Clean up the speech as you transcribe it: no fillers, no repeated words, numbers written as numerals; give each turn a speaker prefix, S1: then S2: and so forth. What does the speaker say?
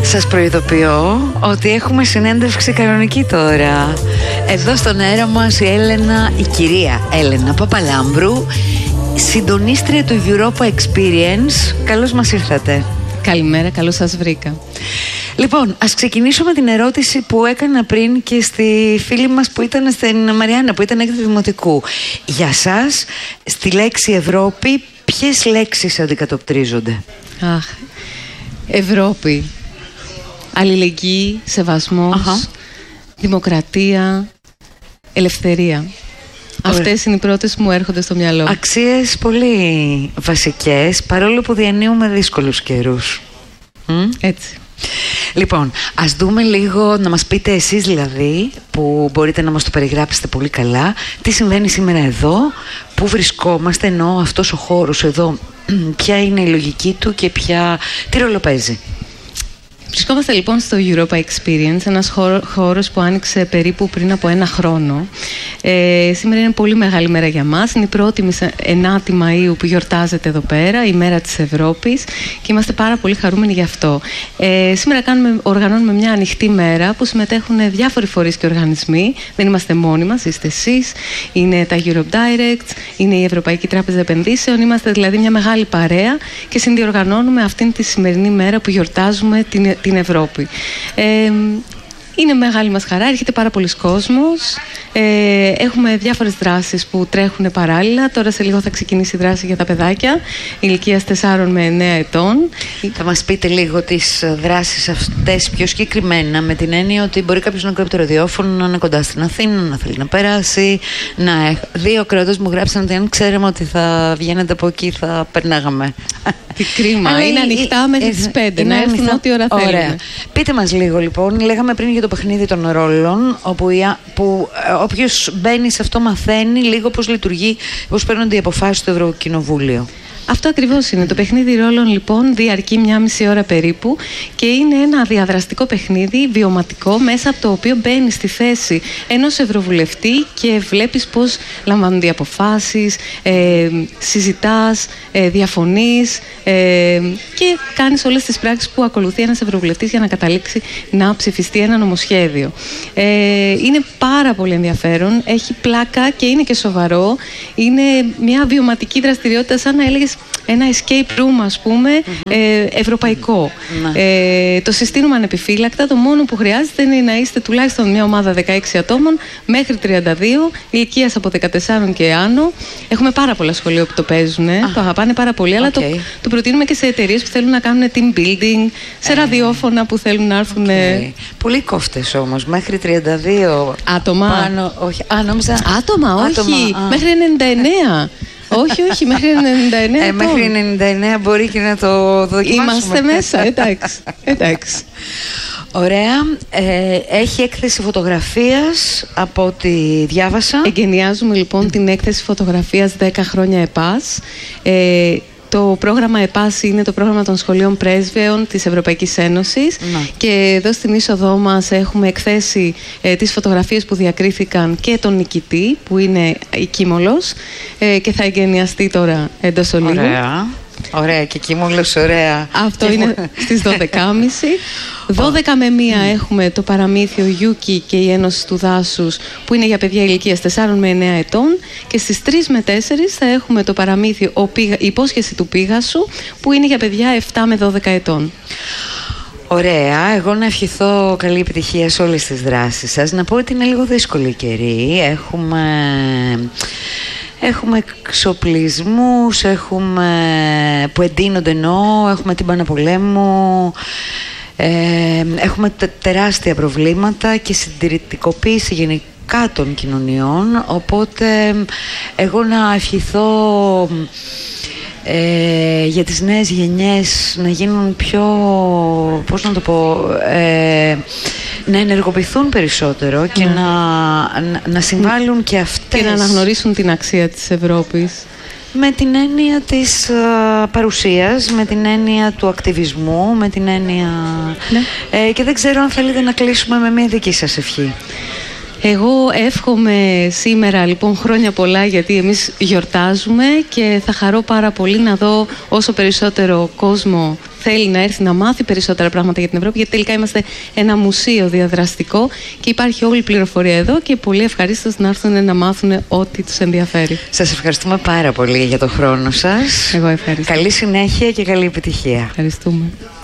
S1: Σας προειδοποιώ ότι έχουμε συνέντευξη κανονική τώρα. Εδώ στον αέρα μας η κυρία Έλενα Παπαλάμπρου, συντονίστρια του Europa Experience. Καλώς μας ήρθατε.
S2: Καλημέρα, καλώς σας βρήκα.
S1: Λοιπόν, ας ξεκινήσω με την ερώτηση που έκανα πριν και στη φίλη μας που ήταν στην Μαριάννα, που ήταν έκτη δημοτικού. Για σας, στη λέξη Ευρώπη, ποιες λέξεις αντικατοπτρίζονται?
S2: Ευρώπη. Αλληλεγγύη, σεβασμός, δημοκρατία, ελευθερία. Αυτές είναι οι πρώτες που μου έρχονται στο μυαλό.
S1: Αξίες πολύ βασικές, παρόλο που διανύουμε δύσκολους καιρούς.
S2: Έτσι.
S1: Λοιπόν, ας δούμε λίγο, να μας πείτε εσείς δηλαδή, που μπορείτε να μας το περιγράψετε πολύ καλά, τι συμβαίνει σήμερα εδώ, πού βρισκόμαστε, ενώ αυτός ο χώρος εδώ, ποια είναι η λογική του και τι ρόλο παίζει.
S2: Βρισκόμαστε λοιπόν στο Europa Experience, ένας χώρος που άνοιξε περίπου πριν από 1 χρόνο. Σήμερα είναι πολύ μεγάλη μέρα για μας. Είναι η πρώτη 9η Μαΐου που γιορτάζεται εδώ πέρα, η μέρα της Ευρώπης, και είμαστε πάρα πολύ χαρούμενοι γι' αυτό. Σήμερα οργανώνουμε μια ανοιχτή μέρα που συμμετέχουν διάφοροι φορείς και οργανισμοί. Δεν είμαστε μόνοι μας, είστε εσείς, είναι τα Europe Direct, είναι η Ευρωπαϊκή Τράπεζα Επενδύσεων. Είμαστε δηλαδή μια μεγάλη παρέα και συνδιοργανώνουμε αυτήν τη σημερινή μέρα που γιορτάζουμε την Ευρώπη. Είναι μεγάλη μας χαρά, έρχεται πάρα πολλοί κόσμος. Έχουμε διάφορες δράσεις που τρέχουν παράλληλα. Τώρα σε λίγο θα ξεκινήσει η δράση για τα παιδάκια ηλικίας 4 με 9 ετών.
S1: Θα μας πείτε λίγο τις δράσεις αυτές πιο συγκεκριμένα, με την έννοια ότι μπορεί κάποιος να ακούει από το ραδιόφωνο, να είναι κοντά στην Αθήνα, να θέλει να περάσει. Δύο ακροατές μου γράψαν ότι αν ξέραμε ότι θα βγαίνετε από εκεί θα περνάγαμε.
S2: Τι κρίμα. Είναι ανοιχτά μέχρι τις 5. Να έρθουν ό,τι ώρα θέλουν.
S1: Ωραία. Πείτε μας λίγο λοιπόν, λέγαμε πριν για το παιχνίδι των ρόλων, που όποιος μπαίνει σε αυτό μαθαίνει λίγο πώς λειτουργεί, πώς παίρνονται οι αποφάσεις στο Ευρωκοινοβούλιο.
S2: Αυτό ακριβώς είναι. Το παιχνίδι ρόλων λοιπόν διαρκεί 1,5 ώρα περίπου και είναι ένα διαδραστικό παιχνίδι, βιωματικό, μέσα από το οποίο μπαίνεις στη θέση ενός ευρωβουλευτή και βλέπεις πώς λαμβάνονται οι αποφάσεις, συζητάς, διαφωνείς και κάνεις όλες τις πράξεις που ακολουθεί ένας ευρωβουλευτής για να καταλήξει να ψηφιστεί ένα νομοσχέδιο. Είναι πάρα πολύ ενδιαφέρον, έχει πλάκα και είναι και σοβαρό. Είναι μια βιωματική δραστηριότητα, σαν να έλεγες ένα escape room, ας πούμε, ευρωπαϊκό. Το συστήνουμε ανεπιφύλακτα. Το μόνο που χρειάζεται είναι να είστε τουλάχιστον μια ομάδα 16 ατόμων μέχρι 32, ηλικίας από 14 και άνω. Έχουμε πάρα πολλά σχολεία που το παίζουν, το αγαπάνε πάρα πολύ, αλλά το προτείνουμε και σε εταιρείες που θέλουν να κάνουν team building, σε ραδιόφωνα που θέλουν να έρθουν.
S1: Πολύ κόφτες όμως, μέχρι 32
S2: άτομα.
S1: Πάνω, όχι. Νόμιζα...
S2: Άτομα, όχι, μέχρι 99. Όχι, μέχρι 99.
S1: Μέχρι 99 μπορεί και να το δοκιμάσουμε.
S2: Είμαστε μέσα, εντάξει.
S1: Ωραία. Έχει έκθεση φωτογραφίας από ό,τι διάβασα.
S2: Εγκαινιάζουμε λοιπόν την έκθεση φωτογραφίας 10 χρόνια ΕΠΑΣ. Το πρόγραμμα ΕΠΑΣ είναι το πρόγραμμα των σχολείων πρέσβεων της Ευρωπαϊκής Ένωσης και εδώ στην είσοδό μας έχουμε εκθέσει τις φωτογραφίες που διακρίθηκαν και τον νικητή, που είναι η Κίμολος, και θα εγκαινιαστεί τώρα εντός ολίγου.
S1: Ωραία, και Κίμολος, ωραία.
S2: Αυτό είναι στις 12.30. 12 με 1 έχουμε το παραμύθιο Γιούκι και η Ένωση του Δάσους, που είναι για παιδιά ηλικίας 4 με 9 ετών, και στις 3 με 4 θα έχουμε το παραμύθιο η Υπόσχεση του Πίγασου, που είναι για παιδιά 7 με 12 ετών.
S1: Ωραία, εγώ να ευχηθώ καλή επιτυχία σε όλες τις δράσεις σας. Να πω ότι είναι λίγο δύσκολη καιρή. Έχουμε εξοπλισμούς, που εντείνονται έχουμε την Παναπολέμου, έχουμε τεράστια προβλήματα και συντηρητικοποίηση γενικά των κοινωνιών, οπότε εγώ να ευχηθώ για τις νέες γενιές να γίνουν πιο, πώς να το πω, να ενεργοποιηθούν περισσότερο και να συμβάλλουν και αυτές.
S2: Και να αναγνωρίσουν την αξία της Ευρώπης.
S1: Με την έννοια της παρουσίας, με την έννοια του ακτιβισμού, με την έννοια... και δεν ξέρω αν θέλετε να κλείσουμε με μια δική σας ευχή.
S2: Εγώ εύχομαι σήμερα λοιπόν χρόνια πολλά, γιατί εμείς γιορτάζουμε, και θα χαρώ πάρα πολύ να δω όσο περισσότερο κόσμο θέλει να έρθει να μάθει περισσότερα πράγματα για την Ευρώπη, γιατί τελικά είμαστε ένα μουσείο διαδραστικό και υπάρχει όλη η πληροφορία εδώ και πολύ ευχαρίστως να έρθουν να μάθουν ό,τι τους ενδιαφέρει.
S1: Σας ευχαριστούμε πάρα πολύ για τον χρόνο σας.
S2: Εγώ ευχαριστώ.
S1: Καλή συνέχεια και καλή επιτυχία.
S2: Ευχαριστούμε.